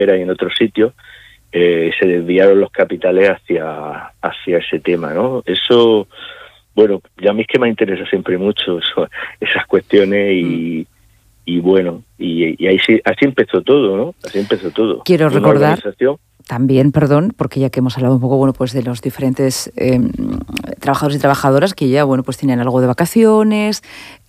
era y en otros sitios, se desviaron los capitales hacia ese tema, ¿no? Eso, bueno, ya a mí es que me interesa siempre mucho esas cuestiones y bueno, y ahí sí, así empezó todo, ¿no? Así empezó todo. Quiero recordar también, perdón, porque ya que hemos hablado un poco, bueno, pues de los diferentes trabajadores y trabajadoras que ya, bueno, pues tienen algo de vacaciones,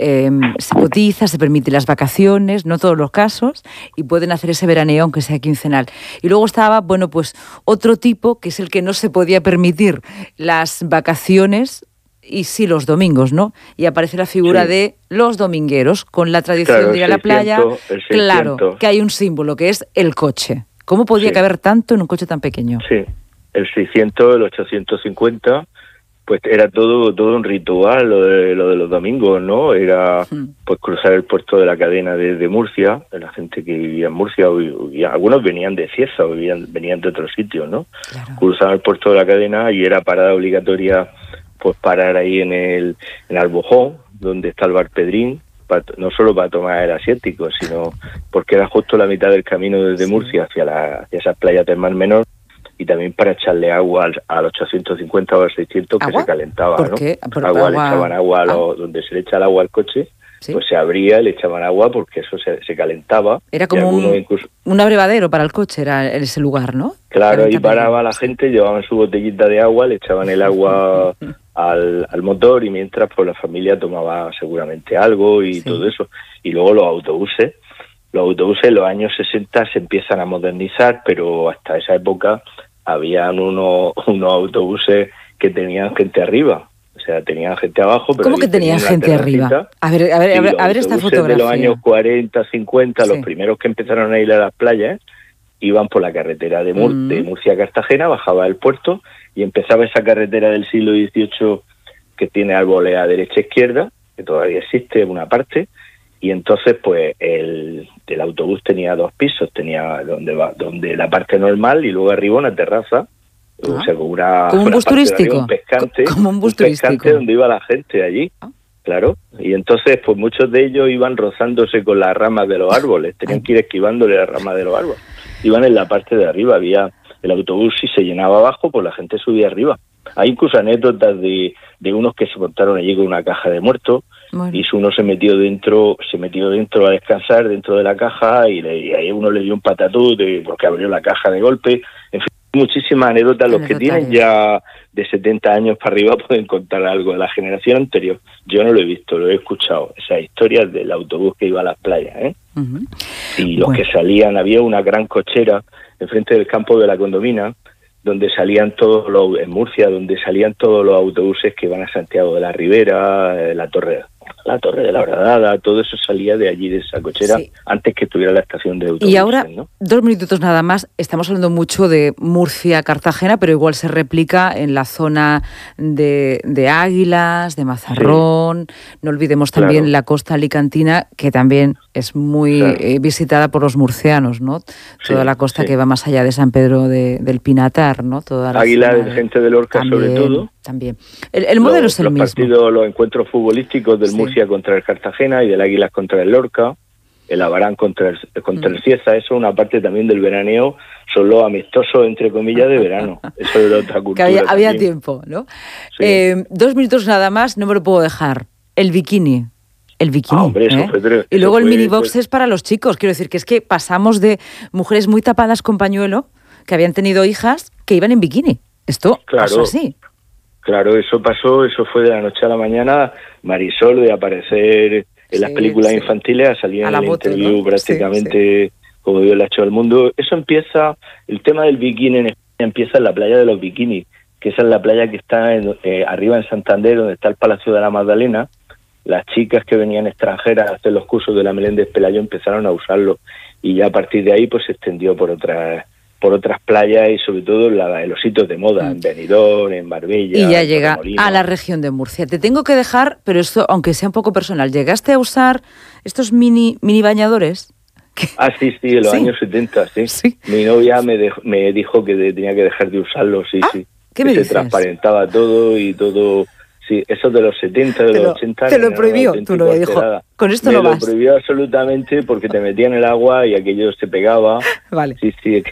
se cotiza, se permite las vacaciones, no todos los casos, y pueden hacer ese veraneo aunque sea quincenal. Y luego estaba, bueno, pues otro tipo que es el que no se podía permitir las vacaciones y sí los domingos, ¿no? Y aparece la figura de los domingueros con la tradición de ir a la playa. Claro, que hay un símbolo que es el coche. ¿Cómo podía caber tanto en un coche tan pequeño? Sí, el 600, el 850, pues era todo un ritual lo de los domingos, ¿no? Era pues cruzar el puerto de la cadena de Murcia, la gente que vivía en Murcia, y algunos venían de Cieza o venían de otros sitios, ¿no? Claro. Cruzaban el puerto de la cadena y era parada obligatoria pues parar ahí en Albojón, donde está el Bar Pedrín, no solo para tomar el asiático, sino porque era justo la mitad del camino desde Murcia hacia esas playas del Mar Menor, y también para echarle agua al 850 o al 600 que se calentaba, ¿no? Le echaban agua donde se le echa el agua al coche, pues se abría y le echaban agua porque eso se calentaba. Era como un abrevadero para el coche, era ese lugar, ¿no? Claro, ahí paraba la gente, llevaban su botellita de agua, le echaban el agua al motor, y mientras pues la familia tomaba seguramente algo y todo eso. Y luego los autobuses en los años 60 se empiezan a modernizar, pero hasta esa época habían unos autobuses que tenían gente arriba. O sea, tenían gente abajo, pero... ¿Cómo que tenían gente arriba? A ver esta fotografía. De los años 40, 50, los primeros que empezaron a ir a las playas, iban por la carretera de Murcia a Cartagena, bajaba del puerto y empezaba esa carretera del siglo XVIII que tiene árboles a derecha e izquierda, que todavía existe una parte, y entonces pues el autobús tenía 2 pisos, tenía donde la parte normal y luego arriba una terraza. O sea, como un bus turístico. Un pescante, como un bus turístico donde iba la gente allí, claro. Y entonces, pues muchos de ellos iban rozándose con las ramas de los árboles, tenían que ir esquivándole las ramas de los árboles. Iban en la parte de arriba, había el autobús, si se llenaba abajo, pues la gente subía arriba. Hay incluso anécdotas de unos que se montaron allí con una caja de muertos, y uno se metió dentro a descansar dentro de la caja, y ahí uno le dio un patatú porque abrió la caja de golpe. En fin, muchísimas anécdotas. Los que tienen ya de 70 años para arriba pueden contar algo de la generación anterior. Yo no lo he visto, lo he escuchado, esas historias del autobús que iba a las playas, ¿eh? Y los que salían, había una gran cochera enfrente del campo de la Condomina, donde salían en Murcia, donde salían todos los autobuses que iban a Santiago de la Ribera, la Torre de la Horadada, todo eso salía de allí, de esa cochera, antes que estuviera la estación de autobuses. Y ahora, ¿no? 2 minutitos nada más, estamos hablando mucho de Murcia-Cartagena, pero igual se replica en la zona de Águilas, de Mazarrón, no olvidemos también la costa alicantina, que también es muy visitada por los murcianos, ¿no? Toda la costa que va más allá de San Pedro del Pinatar, ¿no? Toda la Águila, de gente de Lorca también, sobre todo. También. El modelo es el mismo. Los encuentros futbolísticos del Murcia contra el Cartagena y del Águilas contra el Lorca, el Abarán contra el Cieza, eso es una parte también del veraneo, son los amistosos, entre comillas, de verano. Eso era otra cultura. Que había tiempo, ¿no? 2 minutos nada más, no me lo puedo dejar. El bikini. Hombre, eso fue y luego el minibox es para los chicos. Quiero decir que es que pasamos de mujeres muy tapadas con pañuelo, que habían tenido hijas, que iban en bikini. Esto pasó así. Claro, eso fue de la noche a la mañana. Marisol, de aparecer en las películas infantiles, a salir en el interview, ¿no? Prácticamente como Dios le ha hecho al mundo. Eso empieza, el tema del bikini en España empieza en la playa de los bikinis, que esa es la playa que está arriba en Santander, donde está el Palacio de la Magdalena. Las chicas que venían extranjeras a hacer los cursos de la Meléndez Pelayo empezaron a usarlo, y ya a partir de ahí pues se extendió por otras playas y sobre todo en los sitios de moda, en Benidorm, en Marbella. Y ya llega a la región de Murcia. Te tengo que dejar, pero esto, aunque sea un poco personal, ¿llegaste a usar estos mini bañadores? Sí, en los años 70, sí. Mi novia me dijo que tenía que dejar de usarlos, sí. ¿Qué me dices? Se transparentaba todo y todo Sí, eso de los 70, de los 80... Te lo prohibió, tú lo dijo. Con esto no vas. Me lo prohibió absolutamente porque te metía en el agua y aquello se pegaba. Vale. Sí,